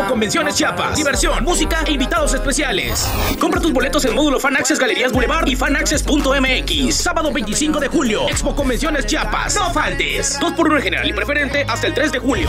Expo Convenciones Chiapas. Diversión, música e invitados especiales. Compra tus boletos en módulo Fan Access Galerías Boulevard y fanaccess.mx. Sábado 25 de julio. Expo Convenciones Chiapas. No faltes. 2x1 en general y preferente hasta el 3 de julio.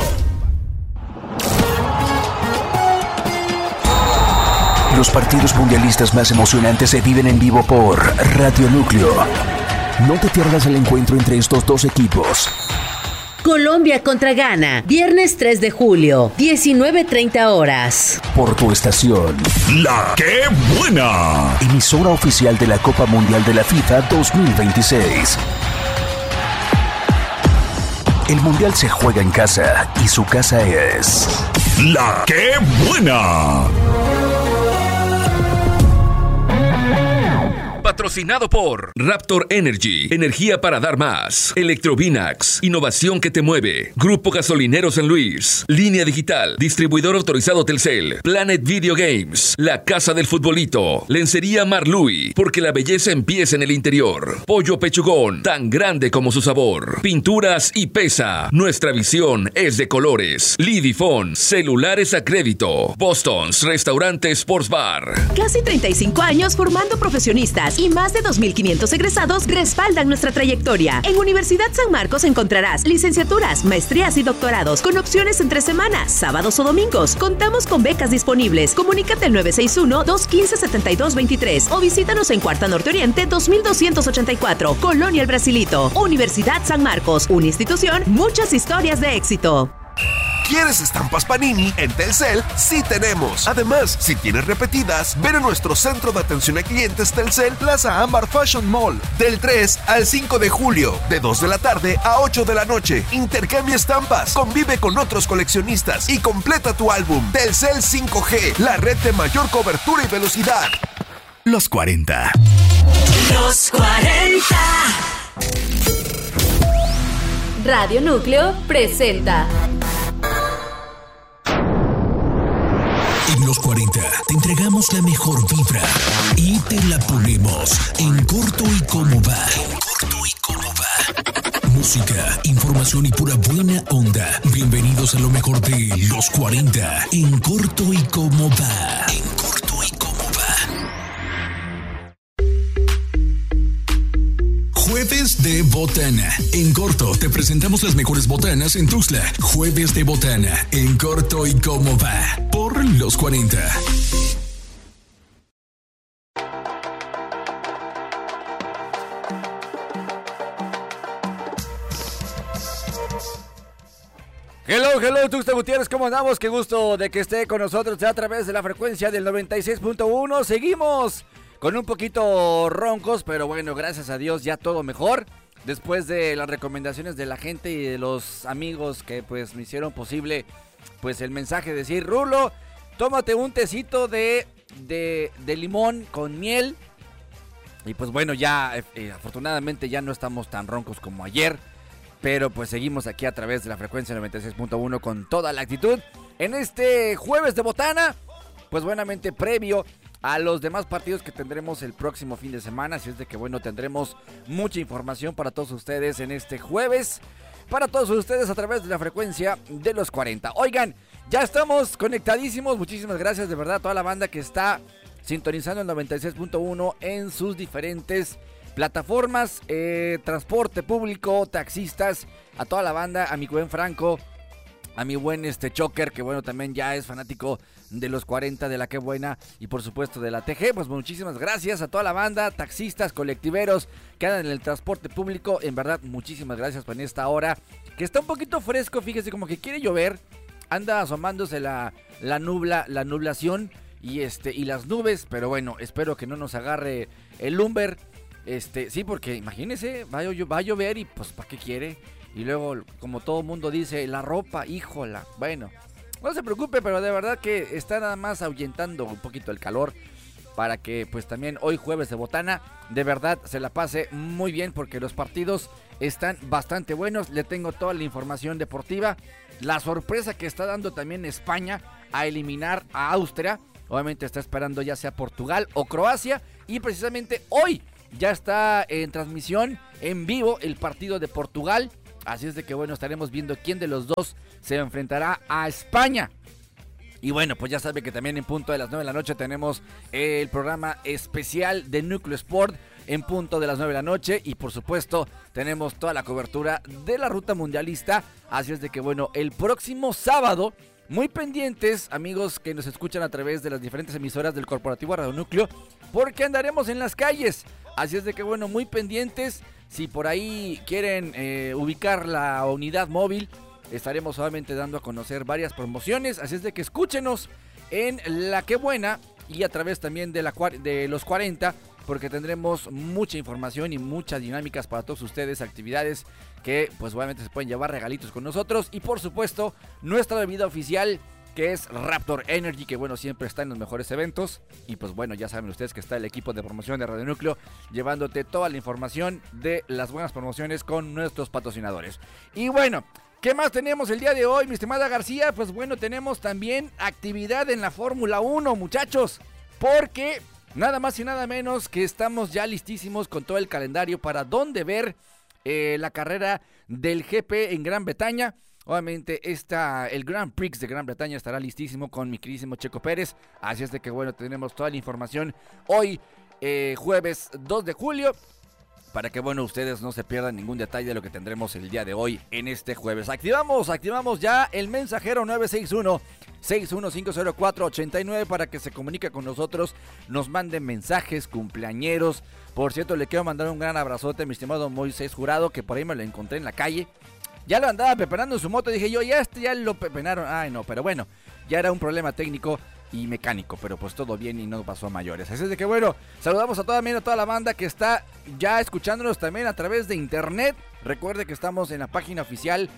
Los partidos mundialistas más emocionantes se viven en vivo por Radio Núcleo. No te pierdas el encuentro entre estos dos equipos. Colombia contra Ghana, viernes 3 de julio, 19:30 horas. Por tu estación. ¡La Qué Buena! Emisora oficial de la Copa Mundial de la FIFA 2026. El Mundial se juega en casa y su casa es... ¡La Qué Buena! Patrocinado por Raptor Energy, energía para dar más. Electrovinax, innovación que te mueve. Grupo Gasolinero San Luis. Línea Digital, distribuidor autorizado Telcel. Planet Video Games, la casa del futbolito. Lencería Marlui, porque la belleza empieza en el interior. Pollo Pechugón, tan grande como su sabor. Pinturas y Pesa, nuestra visión es de colores. Lidifone, celulares a crédito. Boston's, restaurante Sports Bar. Casi 35 años formando profesionistas y más de 2,500 egresados respaldan nuestra trayectoria. En Universidad San Marcos encontrarás licenciaturas, maestrías y doctorados con opciones entre semanas, sábados o domingos. Contamos con becas disponibles. Comunícate al 961-215-7223 o visítanos en Cuarta Norte Oriente 2284, Colonia El Brasilito. Universidad San Marcos, una institución, muchas historias de éxito. ¿Quieres estampas Panini? En Telcel sí tenemos. Además, si tienes repetidas, ven a nuestro centro de atención a clientes Telcel Plaza Ámbar Fashion Mall del 3 al 5 de julio, de 2 de la tarde a 8 de la noche. Intercambia estampas, convive con otros coleccionistas y completa tu álbum. Telcel 5G, la red de mayor cobertura y velocidad. Los 40. Los 40. Radio Núcleo presenta. En los 40 te entregamos la mejor vibra y te la ponemos en corto y cómo va. Música, información y pura buena onda. Bienvenidos a lo mejor de los 40 en corto y cómo va. Jueves de Botana. En corto, te presentamos las mejores botanas en Tuxtla. Jueves de Botana. En corto y cómo va. Por los 40. Hello, Tuxtla Gutiérrez, ¿cómo andamos? Qué gusto de que esté con nosotros a través de la frecuencia del 96.1. Seguimos con un poquito roncos, pero bueno, gracias a Dios ya todo mejor. Después de las recomendaciones de la gente y de los amigos que pues me hicieron posible pues el mensaje de decir, Rulo, tómate un tecito de limón con miel. Y pues bueno, ya afortunadamente ya no estamos tan roncos como ayer. Pero pues seguimos aquí a través de la frecuencia 96.1 con toda la actitud. En este jueves de botana, pues buenamente previo a los demás partidos que tendremos el próximo fin de semana. Así es de que bueno, tendremos mucha información para todos ustedes en este jueves. Para todos ustedes a través de la frecuencia de los 40. Oigan, ya estamos conectadísimos. Muchísimas gracias de verdad a toda la banda que está sintonizando el 96.1 en sus diferentes plataformas, transporte público, taxistas, a toda la banda, a mi buen Franco, a mi buen Choker, que bueno, también ya es fanático de los 40, de la Qué Buena y por supuesto de la TG. Pues muchísimas gracias a toda la banda, taxistas, colectiveros que andan en el transporte público. En verdad, muchísimas gracias por esta hora, que está un poquito fresco, fíjese, como que quiere llover, anda asomándose la nublación y las nubes, pero bueno, espero que no nos agarre el lumber. Sí, porque imagínese, va a llover y pues ¿para qué quiere? Y luego, como todo mundo dice, la ropa, híjola. Bueno, no se preocupe, pero de verdad que está nada más ahuyentando un poquito el calor para que pues también hoy jueves de botana, de verdad se la pase muy bien porque los partidos están bastante buenos. Le tengo toda la información deportiva, la sorpresa que está dando también España a eliminar a Austria. Obviamente está esperando ya sea Portugal o Croacia y precisamente hoy ya está en transmisión en vivo el partido de Portugal. Así es de que bueno, estaremos viendo quién de los dos se enfrentará a España. Y bueno, pues ya sabe que también en punto de las 9 de la noche tenemos el programa especial de Núcleo Sport en punto de las 9 de la noche. Y por supuesto tenemos toda la cobertura de la ruta mundialista. Así es de que bueno, el próximo sábado, muy pendientes amigos que nos escuchan a través de las diferentes emisoras del Corporativo Radio Núcleo, porque andaremos en las calles. Así es de que bueno, muy pendientes. Si por ahí quieren ubicar la unidad móvil, estaremos solamente dando a conocer varias promociones, así es de que escúchenos en La Qué Buena y a través también de los 40, porque tendremos mucha información y muchas dinámicas para todos ustedes, actividades que pues obviamente se pueden llevar regalitos con nosotros y por supuesto nuestra bebida oficial que es Raptor Energy, que bueno, siempre está en los mejores eventos. Y pues bueno, ya saben ustedes que está el equipo de promoción de Radio Núcleo llevándote toda la información de las buenas promociones con nuestros patrocinadores. Y bueno, ¿qué más tenemos el día de hoy, mi estimada García? Pues bueno, tenemos también actividad en la Fórmula 1, muchachos, porque nada más y nada menos que estamos ya listísimos con todo el calendario para dónde ver la carrera del GP en Gran Bretaña. Obviamente el Grand Prix de Gran Bretaña estará listísimo con mi queridísimo Checo Pérez. Así es de que bueno, tenemos toda la información hoy, jueves 2 de julio. Para que bueno, ustedes no se pierdan ningún detalle de lo que tendremos el día de hoy en este jueves. Activamos ya el mensajero 961-6150489 para que se comunique con nosotros, nos manden mensajes, cumpleañeros. Por cierto, le quiero mandar un gran abrazote a mi estimado Moisés Jurado, que por ahí me lo encontré en la calle. Ya lo andaba pepenando en su moto, dije yo, ya lo pepenaron. Ay no, pero bueno, ya era un problema técnico y mecánico, pero pues todo bien y no pasó a mayores. Así es de que bueno, saludamos a toda la banda que está ya escuchándonos también a través de internet. Recuerde que estamos en la página oficial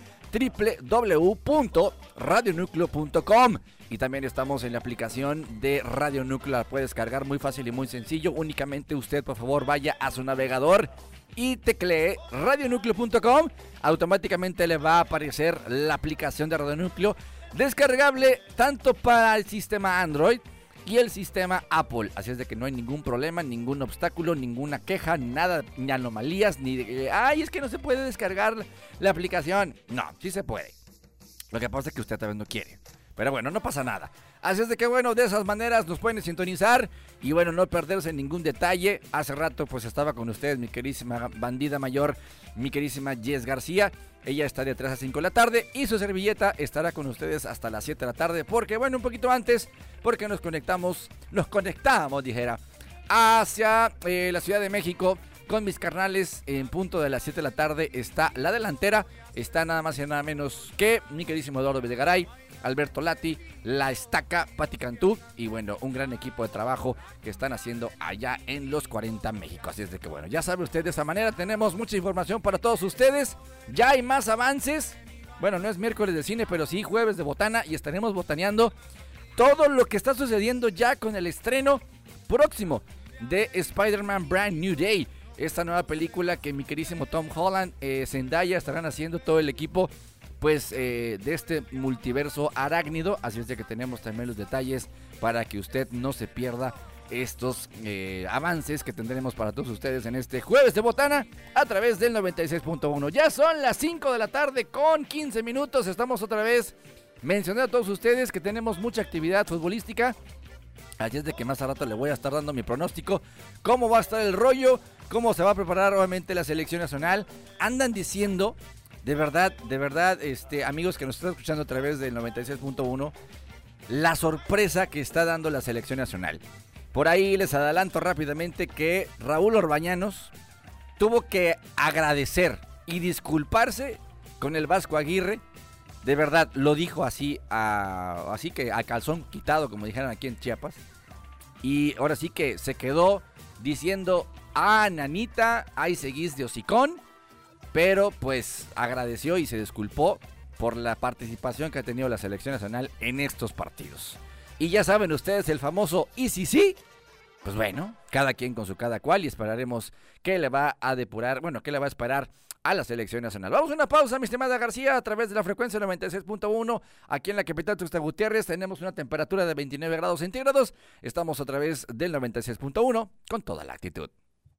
www.radionucleo.com y también estamos en la aplicación de Radio Núcleo. La puede descargar muy fácil y muy sencillo. Únicamente usted, por favor, vaya a su navegador y teclee radionucleo.com. Automáticamente le va a aparecer la aplicación de Radio Núcleo, descargable tanto para el sistema Android y el sistema Apple. Así es de que no hay ningún problema, ningún obstáculo, ninguna queja, nada, ni anomalías, ni de es que no se puede descargar la aplicación. No, sí se puede. Lo que pasa es que usted también no quiere. Pero bueno, no pasa nada. Así es de que bueno, de esas maneras nos pueden sintonizar y bueno, no perderse ningún detalle. Hace rato pues estaba con ustedes mi queridísima bandida mayor, mi queridísima Jess García. Ella está de 3 a 5 de la tarde y su servilleta estará con ustedes hasta las 7 de la tarde. Porque bueno, un poquito antes, porque nos conectamos, dijera, hacia la Ciudad de México con mis carnales. En punto de las 7 de la tarde está la delantera. Está nada más y nada menos que mi queridísimo Eduardo Videgaray, Alberto Lati, La Estaca, Pati Cantú y bueno, un gran equipo de trabajo que están haciendo allá en los 40 México. Así es de que bueno, ya sabe usted, de esa manera tenemos mucha información para todos ustedes. Ya hay más avances. Bueno, no es miércoles de cine, pero sí jueves de botana y estaremos botaneando todo lo que está sucediendo ya con el estreno próximo de Spider-Man Brand New Day. Esta nueva película que mi querísimo Tom Holland, Zendaya estarán haciendo todo el equipo pues de este multiverso arácnido. Así es de que tenemos también los detalles para que usted no se pierda estos avances que tendremos para todos ustedes en este jueves de botana a través del 96.1. Ya son las 5 de la tarde con 15 minutos. Estamos otra vez mencionando a todos ustedes que tenemos mucha actividad futbolística. Así es de que más a rato le voy a estar dando mi pronóstico, cómo va a estar el rollo, cómo se va a preparar obviamente la selección nacional. Andan diciendo, de verdad, amigos que nos están escuchando a través del 96.1, la sorpresa que está dando la selección nacional. Por ahí les adelanto rápidamente que Raúl Orbañanos tuvo que agradecer y disculparse con el Vasco Aguirre. De verdad, lo dijo así que a calzón quitado, como dijeron aquí en Chiapas. Y ahora sí que se quedó diciendo, nanita, ahí seguís de hocicón. Pero pues agradeció y se disculpó por la participación que ha tenido la selección nacional en estos partidos. Y ya saben ustedes el famoso "y si sí", pues bueno, cada quien con su cada cual, y esperaremos qué le va a depurar, qué le va a esperar a la selección nacional. Vamos a una pausa, mi estimada García, a través de la frecuencia 96.1, aquí en la capital Tuxtla Gutiérrez. Tenemos una temperatura de 29 grados centígrados. Estamos a través del 96.1 con toda la actitud.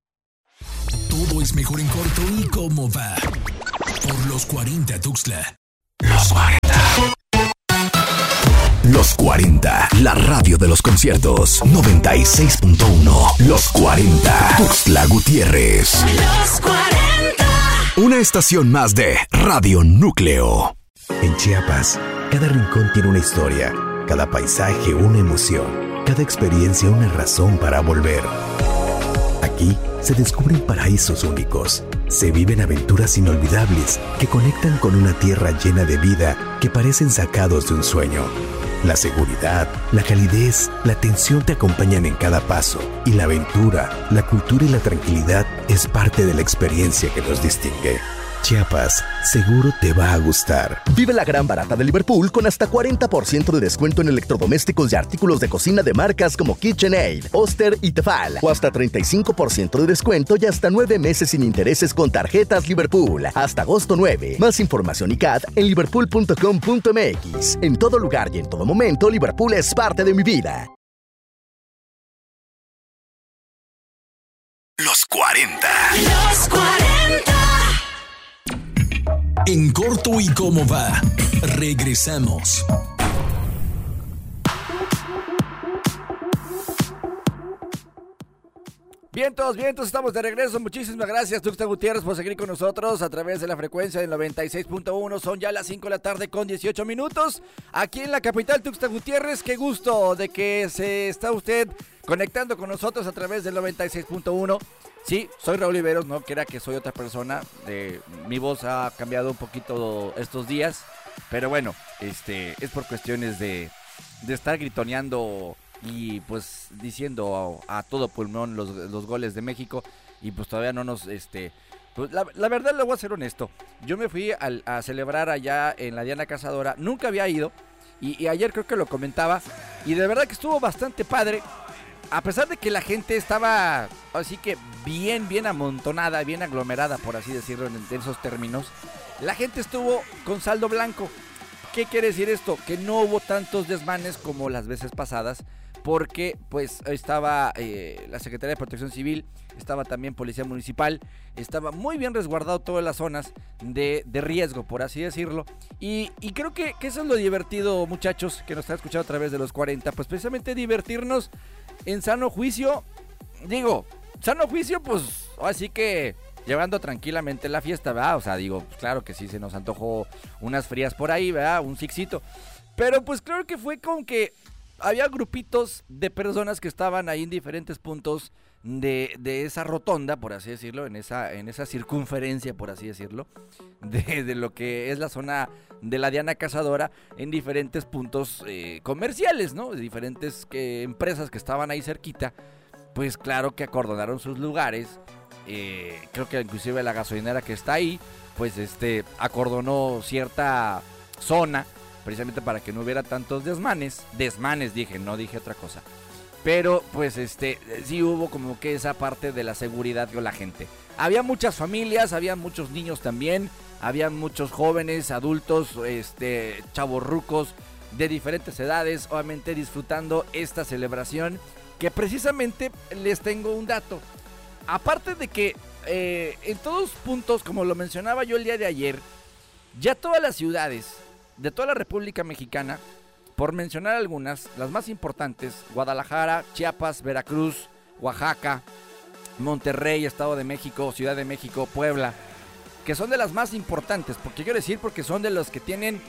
Todo es mejor en corto y cómo va. Por los 40 Tuxtla. Los 40. Los 40, la radio de los conciertos. 96.1, Los 40. Tuxtla Gutiérrez. Los 40. Una estación más de Radio Núcleo. En Chiapas, cada rincón tiene una historia, cada paisaje una emoción, cada experiencia una razón para volver. Aquí se descubren paraísos únicos, se viven aventuras inolvidables que conectan con una tierra llena de vida que parecen sacados de un sueño. La seguridad, la calidez, la atención te acompañan en cada paso y la aventura, la cultura y la tranquilidad es parte de la experiencia que nos distingue. Chiapas, seguro te va a gustar. Vive la gran barata de Liverpool con hasta 40% de descuento en electrodomésticos y artículos de cocina de marcas como KitchenAid, Oster y Tefal. O hasta 35% de descuento y hasta 9 meses sin intereses con tarjetas Liverpool. Hasta agosto 9. Más información y CAT en liverpool.com.mx. En todo lugar y en todo momento, Liverpool es parte de mi vida. Los 40. Los 40. En corto y cómo va. Regresamos. Vientos, estamos de regreso. Muchísimas gracias, Tuxtla Gutiérrez, por seguir con nosotros a través de la frecuencia del 96.1. Son ya las 5 de la tarde con 18 minutos. Aquí en la capital, Tuxtla Gutiérrez. Qué gusto de que se está usted conectando con nosotros a través del 96.1. Sí, soy Raúl Oliveros, no quiera que soy otra persona. Mi voz ha cambiado un poquito estos días. Pero bueno, es por cuestiones de estar gritoneando y pues diciendo a todo pulmón los goles de México, y pues todavía no nos pues la verdad, le voy a ser honesto, yo me fui a celebrar allá en la Diana Cazadora, nunca había ido, y ayer creo que lo comentaba, y de verdad que estuvo bastante padre, a pesar de que la gente estaba así que bien amontonada, bien aglomerada, por así decirlo en esos términos. La gente estuvo con saldo blanco. ¿Qué quiere decir esto? Que no hubo tantos desmanes como las veces pasadas, porque pues estaba la Secretaría de Protección Civil, estaba también Policía Municipal, estaba muy bien resguardado todas las zonas de riesgo, por así decirlo, y creo que eso es lo divertido, muchachos, que nos están escuchando a través de los 40, pues precisamente divertirnos en sano juicio, sano juicio, pues así que llevando tranquilamente la fiesta, ¿verdad? O sea, pues claro que sí se nos antojó unas frías por ahí, ¿verdad? Un sixito, pero pues claro que fue con que había grupitos de personas que estaban ahí en diferentes puntos de esa rotonda, por así decirlo, en esa circunferencia, por así decirlo, de lo que es la zona de la Diana Cazadora, en diferentes puntos comerciales, ¿no? De diferentes empresas que estaban ahí cerquita, pues claro que acordonaron sus lugares. Creo que inclusive la gasolinera que está ahí, pues acordonó cierta zona, precisamente para que no hubiera tantos desmanes dije, no dije otra cosa, pero pues sí hubo como que esa parte de la seguridad con la gente. Había muchas familias, había muchos niños también, había muchos jóvenes, adultos, chavorrucos de diferentes edades, obviamente disfrutando esta celebración, que precisamente les tengo un dato. Aparte de que en todos puntos, como lo mencionaba yo el día de ayer, ya todas las ciudades de toda la República Mexicana, por mencionar algunas, las más importantes, Guadalajara, Chiapas, Veracruz, Oaxaca, Monterrey, Estado de México, Ciudad de México, Puebla, que son de las más importantes, porque quiero decir, porque son de los que tienen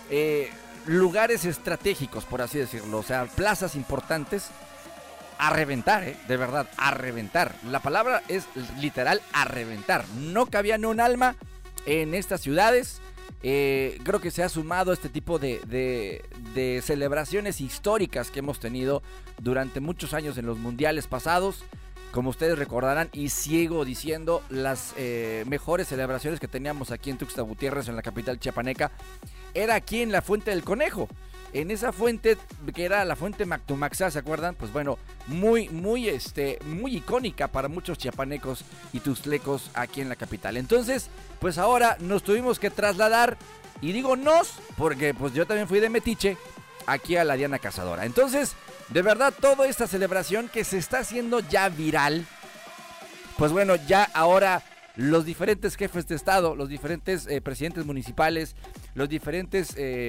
lugares estratégicos, por así decirlo, o sea, plazas importantes, a reventar, de verdad, a reventar. La palabra es literal, a reventar. No cabía ni un alma en estas ciudades. Creo que se ha sumado este tipo de celebraciones históricas que hemos tenido durante muchos años en los mundiales pasados. Como ustedes recordarán, y sigo diciendo, las mejores celebraciones que teníamos aquí en Tuxtla Gutiérrez, en la capital chiapaneca, era aquí en la Fuente del Conejo. En esa fuente, que era la fuente Mactumaxá, ¿se acuerdan? Pues bueno, muy icónica para muchos chiapanecos y tuxtlecos aquí en la capital. Entonces, pues ahora nos tuvimos que trasladar, y digo nos, porque pues yo también fui de metiche, aquí a la Diana Cazadora. Entonces, de verdad, toda esta celebración que se está haciendo ya viral, pues bueno, ya ahora los diferentes jefes de estado, los diferentes presidentes municipales, los diferentes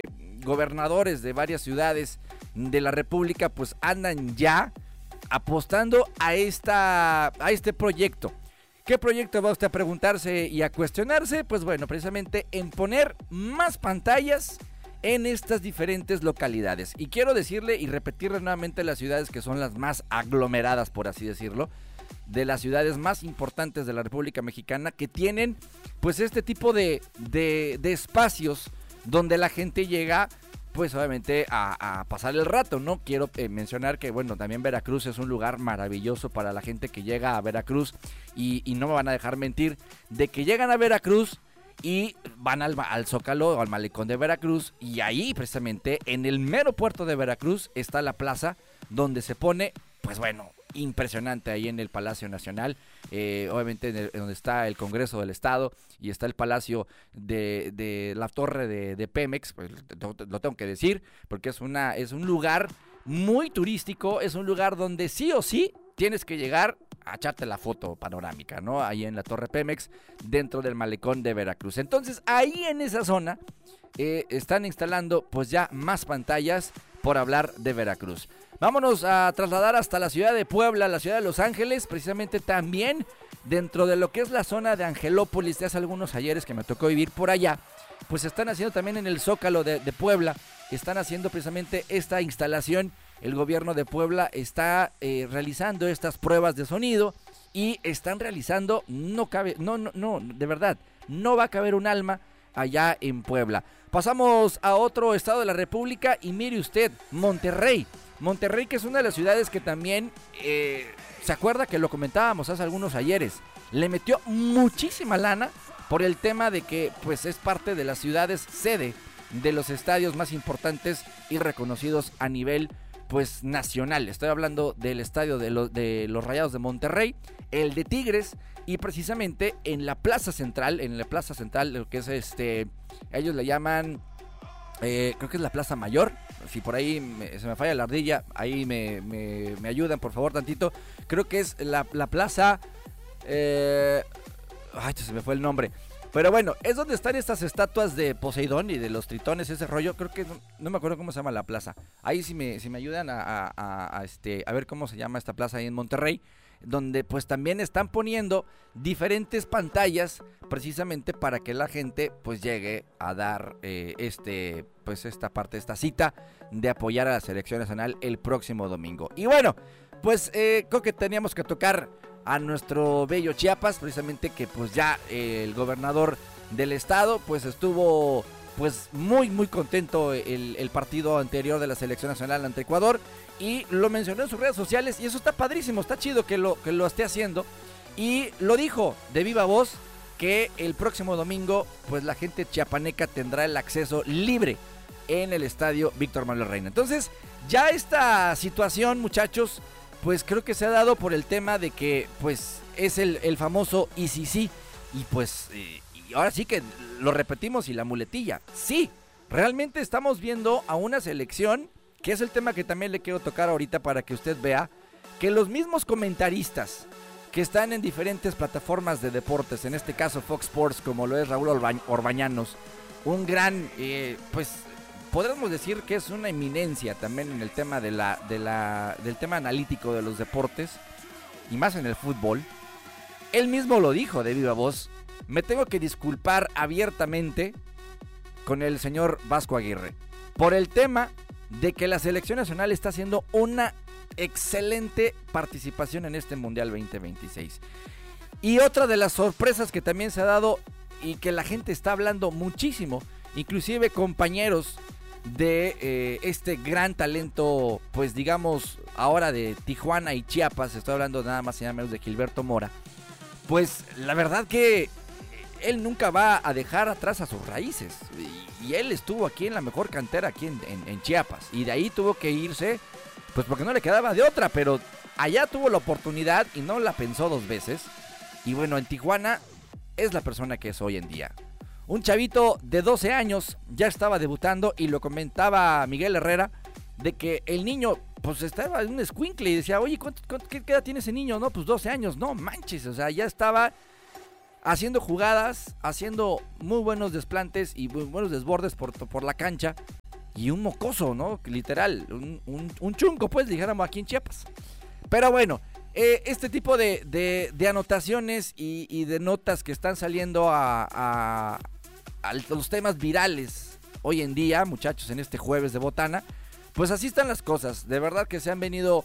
gobernadores de varias ciudades de la República pues andan ya apostando a este proyecto. ¿Qué proyecto va usted a preguntarse y a cuestionarse? Pues bueno, precisamente en poner más pantallas en estas diferentes localidades. Y quiero decirle y repetirle nuevamente las ciudades que son las más aglomeradas, por así decirlo, de las ciudades más importantes de la República Mexicana, que tienen pues este tipo de espacios donde la gente llega pues obviamente a pasar el rato, ¿no? Quiero mencionar que bueno, también Veracruz es un lugar maravilloso para la gente que llega a Veracruz y no me van a dejar mentir de que llegan a Veracruz y van al Zócalo o al Malecón de Veracruz, y ahí precisamente en el mero puerto de Veracruz está la plaza donde se pone, pues bueno, impresionante ahí en el Palacio Nacional, obviamente donde está el Congreso del Estado y está el Palacio de la Torre de Pemex, pues lo tengo que decir, porque es un lugar muy turístico, es un lugar donde sí o sí tienes que llegar a echarte la foto panorámica, ¿no? Ahí en la Torre Pemex, dentro del Malecón de Veracruz. Entonces, ahí en esa zona están instalando pues ya más pantallas por hablar de Veracruz. Vámonos a trasladar hasta la ciudad de Puebla, la ciudad de Los Ángeles, precisamente también dentro de lo que es la zona de Angelópolis. De hace algunos ayeres que me tocó vivir por allá, pues están haciendo también en el Zócalo de Puebla, están haciendo precisamente esta instalación. El gobierno de Puebla está realizando estas pruebas de sonido y están realizando, de verdad, no va a caber un alma allá en Puebla. Pasamos a otro estado de la República y mire usted, Monterrey, que es una de las ciudades que también, se acuerda que lo comentábamos hace algunos ayeres, le metió muchísima lana por el tema de que pues es parte de las ciudades sede de los estadios más importantes y reconocidos a nivel pues nacional. Estoy hablando del estadio de los Rayados de Monterrey, el de Tigres, y precisamente en la plaza central, lo que es ellos le llaman, creo que es la Plaza Mayor. Si por ahí se me falla la ardilla, ahí me ayudan por favor tantito. Creo que es la plaza, se me fue el nombre. Pero bueno, es donde están estas estatuas de Poseidón y de los tritones, ese rollo. Creo que no me acuerdo cómo se llama la plaza. Ahí si me ayudan a ver cómo se llama esta plaza ahí en Monterrey, donde pues también están poniendo diferentes pantallas precisamente para que la gente pues llegue a dar esta cita de apoyar a la selección nacional el próximo domingo. Y bueno, pues creo que teníamos que tocar a nuestro bello Chiapas, precisamente que pues ya el gobernador del estado pues estuvo pues muy muy contento el partido anterior de la selección nacional ante Ecuador, y lo mencionó en sus redes sociales, y eso está padrísimo, está chido que lo esté haciendo, y lo dijo de viva voz que el próximo domingo pues la gente chiapaneca tendrá el acceso libre en el estadio Víctor Manuel Reina. Entonces ya esta situación, muchachos, pues creo que se ha dado por el tema de que pues es el famoso y sí, y pues y ahora sí que lo repetimos, y la muletilla, sí, realmente estamos viendo a una selección, que es el tema que también le quiero tocar ahorita para que usted vea, que los mismos comentaristas que están en diferentes plataformas de deportes, en este caso Fox Sports, como lo es Raúl Orbañanos, un gran, pues podríamos decir que es una eminencia también en el tema del tema analítico de los deportes, y más en el fútbol. Él mismo lo dijo de viva voz: me tengo que disculpar abiertamente con el señor Vasco Aguirre por el tema de que la selección nacional está haciendo una excelente participación en este Mundial 2026. Y otra de las sorpresas que también se ha dado y que la gente está hablando muchísimo, inclusive compañeros de este gran talento, pues digamos ahora de Tijuana y Chiapas, estoy hablando nada más y nada menos de Gilberto Mora, pues la verdad que él nunca va a dejar atrás a sus raíces, y él estuvo aquí en la mejor cantera aquí en Chiapas, y de ahí tuvo que irse pues porque no le quedaba de otra, pero allá tuvo la oportunidad y no la pensó dos veces, y bueno, en Tijuana es la persona que es hoy en día. Un chavito de 12 años ya estaba debutando, y lo comentaba Miguel Herrera, de que el niño pues estaba en un escuincle y decía, oye, ¿qué edad tiene ese niño? No, pues 12 años, no manches, o sea, ya estaba haciendo jugadas, haciendo muy buenos desplantes y muy buenos desbordes por la cancha, y un mocoso, ¿no? Literal, un chunco, pues, dijéramos aquí en Chiapas. Pero bueno, este tipo de anotaciones y de notas que están saliendo a los temas virales hoy en día, muchachos, en este jueves de botana, pues así están las cosas. De verdad que se han venido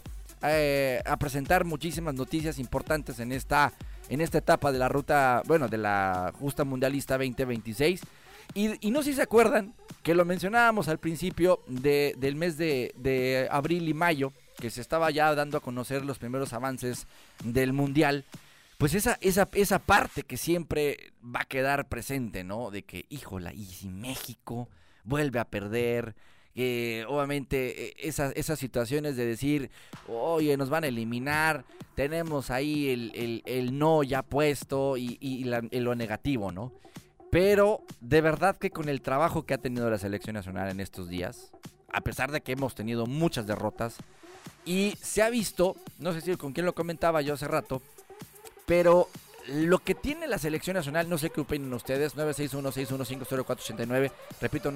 a presentar muchísimas noticias importantes en esta etapa de la ruta, bueno, de la justa mundialista 2026. Y no sé si se acuerdan que lo mencionábamos al principio del mes de abril y mayo, que se estaba ya dando a conocer los primeros avances del mundial. Pues esa parte que siempre va a quedar presente, ¿no? De que, híjola, y si México vuelve a perder, obviamente esas situaciones de decir, oye, nos van a eliminar, tenemos ahí el no ya puesto y lo negativo, ¿no? Pero de verdad que con el trabajo que ha tenido la selección nacional en estos días, a pesar de que hemos tenido muchas derrotas, y se ha visto, no sé si con quién lo comentaba yo hace rato, pero lo que tiene la selección nacional, no sé qué opinan ustedes, 961-615-0489, repito,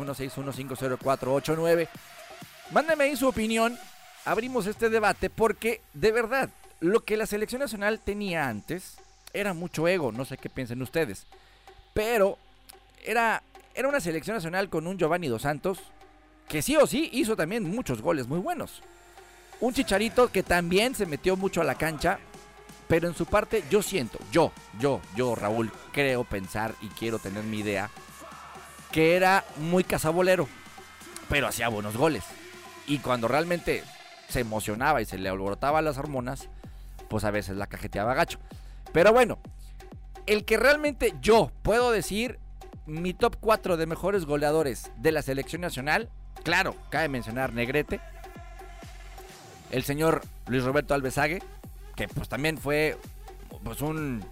961-615-0489, mándenme ahí su opinión, abrimos este debate, porque de verdad, lo que la selección nacional tenía antes era mucho ego, no sé qué piensen ustedes, pero era una selección nacional con un Giovanni Dos Santos, que sí o sí hizo también muchos goles muy buenos, un Chicharito que también se metió mucho a la cancha, pero en su parte yo siento, yo Raúl, creo pensar y quiero tener mi idea, que era muy cazabolero, pero hacía buenos goles. Y cuando realmente se emocionaba y se le alborotaban las hormonas, pues a veces la cajeteaba gacho. Pero bueno, el que realmente yo puedo decir mi top 4 de mejores goleadores de la selección nacional, claro, cabe mencionar Negrete, el señor Luis Roberto Alvesague, que pues también fue pues un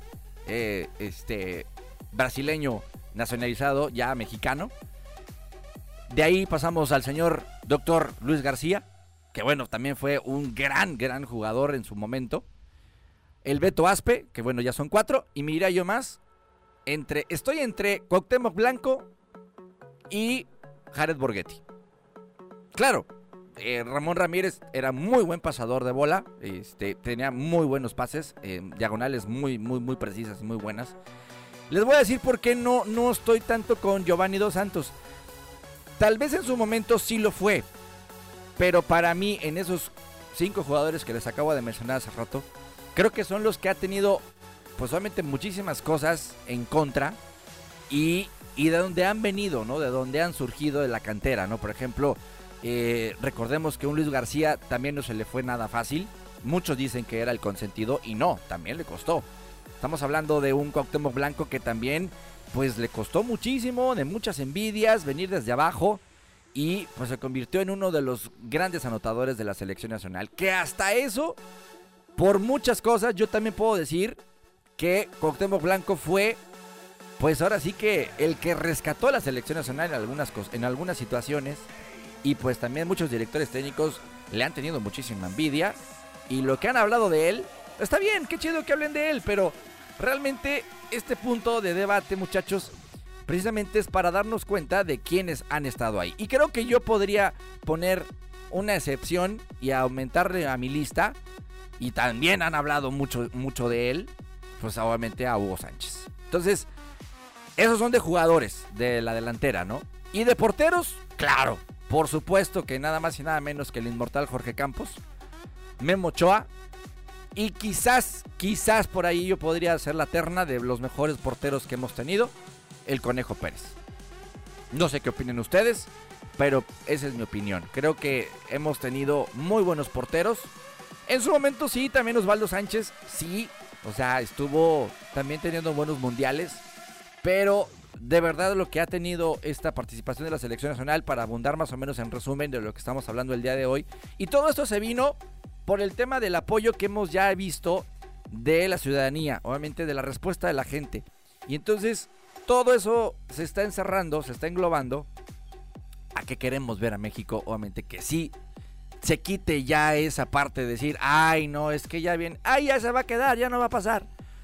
brasileño nacionalizado ya mexicano. De ahí pasamos al señor Dr. Luis García, que bueno, también fue un gran jugador en su momento. El Beto Aspe, que bueno, ya son 4. Y me diría yo más, estoy entre Cuauhtémoc Blanco y Jared Borghetti. Claro, Ramón Ramírez era muy buen pasador de bola, tenía muy buenos pases, diagonales muy precisas y muy buenas. Les voy a decir por qué no estoy tanto con Giovanni Dos Santos. Tal vez en su momento sí lo fue, pero para mí en esos 5 jugadores que les acabo de mencionar hace rato, creo que son los que ha tenido pues obviamente muchísimas cosas en contra y de donde han venido, ¿no? De donde han surgido de la cantera, ¿no? Por ejemplo, recordemos que un Luis García también no se le fue nada fácil. Muchos dicen que era el consentido y no, también le costó. Estamos hablando de un Cuauhtémoc Blanco que también pues le costó muchísimo, de muchas envidias, venir desde abajo y pues se convirtió en uno de los grandes anotadores de la selección nacional, que hasta eso, por muchas cosas, yo también puedo decir que Cuauhtémoc Blanco fue pues ahora sí que el que rescató a la selección nacional en algunas situaciones. Y pues también muchos directores técnicos le han tenido muchísima envidia. Y lo que han hablado de él, está bien, qué chido que hablen de él. Pero realmente este punto de debate, muchachos, precisamente es para darnos cuenta de quiénes han estado ahí. Y creo que yo podría poner una excepción y aumentarle a mi lista. Y también han hablado mucho de él, pues obviamente a Hugo Sánchez. Entonces, esos son de jugadores de la delantera, ¿no? Y de porteros, claro. Por supuesto que nada más y nada menos que el inmortal Jorge Campos, Memo Ochoa y quizás por ahí yo podría hacer la terna de los mejores porteros que hemos tenido, el Conejo Pérez. No sé qué opinen ustedes, pero esa es mi opinión. Creo que hemos tenido muy buenos porteros. En su momento sí, también Osvaldo Sánchez, sí, o sea, estuvo también teniendo buenos mundiales, pero de verdad lo que ha tenido esta participación de la selección nacional, para abundar más o menos en resumen de lo que estamos hablando el día de hoy, y todo esto se vino por el tema del apoyo que hemos ya visto de la ciudadanía, obviamente de la respuesta de la gente, y entonces todo eso se está encerrando, se está englobando a que queremos ver a México, obviamente que sí se quite ya esa parte de decir, ay no, es que ya viene, ay ya se va a quedar, ya no va a pasar.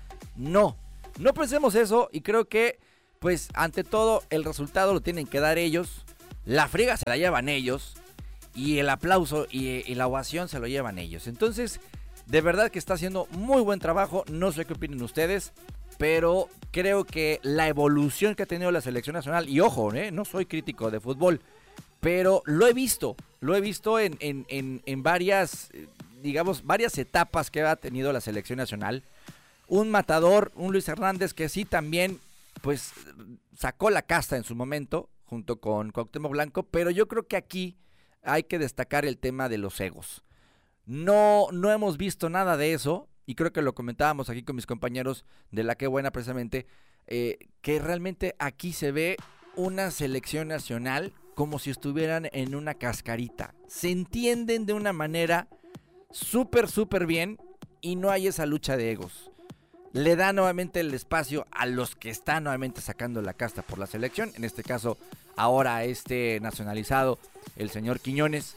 No pensemos eso, y creo que pues ante todo el resultado lo tienen que dar ellos, la friega se la llevan ellos y el aplauso y la ovación se lo llevan ellos. Entonces, de verdad que está haciendo muy buen trabajo. No sé qué opinen ustedes, pero creo que la evolución que ha tenido la selección nacional, y ojo, no soy crítico de fútbol, pero lo he visto en varias, digamos, varias etapas que ha tenido la selección nacional. Un matador, un Luis Hernández que sí también, pues, sacó la casta en su momento, junto con Cuauhtémoc Blanco, pero yo creo que aquí hay que destacar el tema de los egos. No hemos visto nada de eso, y creo que lo comentábamos aquí con mis compañeros de La Qué Buena precisamente, que realmente aquí se ve una selección nacional como si estuvieran en una cascarita. Se entienden de una manera súper bien y no hay esa lucha de egos. Le da nuevamente el espacio a los que están nuevamente sacando la casta por la selección. En este caso, ahora nacionalizado, el señor Quiñones.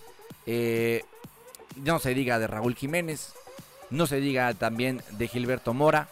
No se diga de Raúl Jiménez, no se diga también de Gilberto Mora.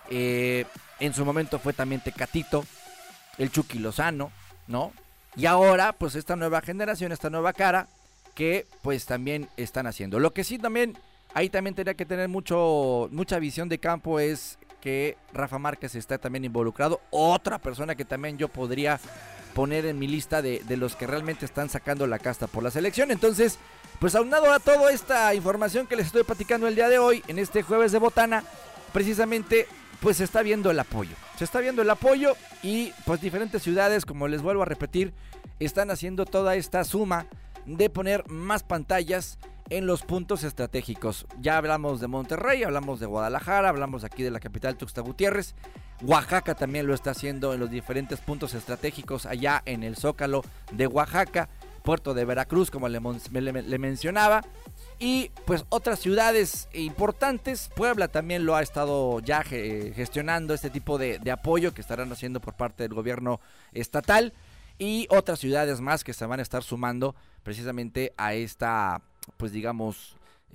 En su momento fue también Tecatito, el Chucky Lozano, ¿no? Y ahora, pues esta nueva generación, esta nueva cara, que pues también están haciendo. Lo que sí también, ahí también tendría que tener mucha visión de campo es que Rafa Márquez está también involucrado. Otra persona que también yo podría poner en mi lista de los que realmente están sacando la casta por la selección. Entonces, pues aunado a toda esta información que les estoy platicando el día de hoy, en este jueves de botana, precisamente, pues se está viendo el apoyo. Se está viendo el apoyo y pues diferentes ciudades, como les vuelvo a repetir, están haciendo toda esta suma de poner más pantallas en los puntos estratégicos. Ya hablamos de Monterrey, hablamos de Guadalajara, hablamos aquí de la capital Tuxtla Gutiérrez. Oaxaca también lo está haciendo en los diferentes puntos estratégicos allá en el Zócalo de Oaxaca, Puerto de Veracruz, como le mencionaba, y pues otras ciudades importantes. Puebla también lo ha estado ya gestionando este tipo de apoyo que estarán haciendo por parte del gobierno estatal, y otras ciudades más que se van a estar sumando precisamente a esta, pues digamos,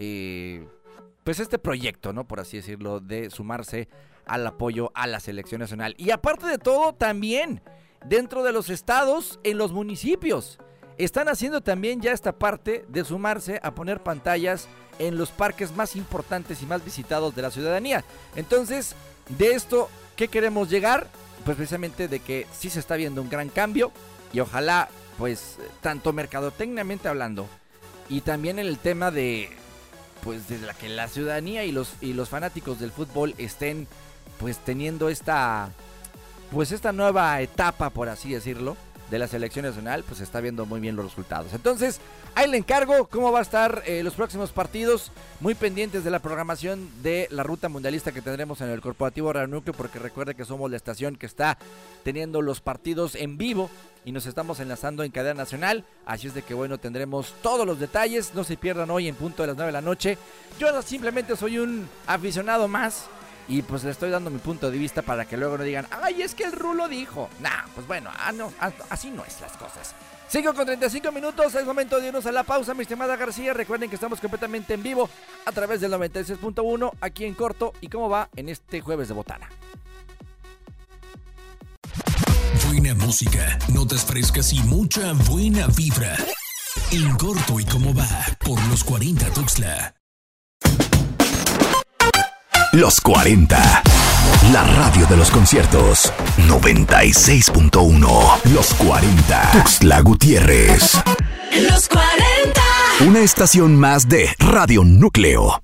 pues este proyecto, ¿no? Por así decirlo, de sumarse al apoyo a la selección nacional. Y aparte de todo, también dentro de los estados, en los municipios, están haciendo también ya esta parte de sumarse a poner pantallas en los parques más importantes y más visitados de la ciudadanía. Entonces, de esto, ¿qué queremos llegar? Pues precisamente de que sí se está viendo un gran cambio, y ojalá, pues, tanto mercadotecniamente hablando, y también en el tema de, pues, de la que la ciudadanía y los fanáticos del fútbol estén, pues, teniendo esta nueva etapa, por así decirlo, de la selección nacional, pues se está viendo muy bien los resultados. Entonces, ahí le encargo cómo va a estar los próximos partidos, muy pendientes de la programación de la ruta mundialista que tendremos en el Corporativo Radio Núcleo, porque recuerde que somos la estación que está teniendo los partidos en vivo y nos estamos enlazando en cadena nacional, así es de que bueno, tendremos todos los detalles. No se pierdan hoy en punto de las 9 de la noche. Yo simplemente soy un aficionado más, y pues le estoy dando mi punto de vista para que luego no digan, ay, es que el Rulo dijo. Nah, pues bueno, así no es las cosas. Sigo con 35 minutos, es momento de irnos a la pausa, mi estimada García. Recuerden que estamos completamente en vivo a través del 96.1 aquí en Corto y Cómo Va en este jueves de botana. Buena música, notas frescas y mucha buena vibra. En Corto y Cómo Va por los 40 Tuxtla. Los 40, la radio de los conciertos. 96.1, Los 40, Tuxtla Gutiérrez. Los 40. Una estación más de Radio Núcleo.